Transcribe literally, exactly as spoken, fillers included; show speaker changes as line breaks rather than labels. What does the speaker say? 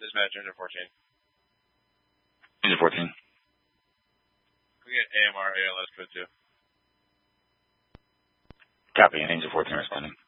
Dispatch, Angel fourteen.
Angel fourteen.
Can we get A M R A L S code two?
Copy, Angel fourteen responding.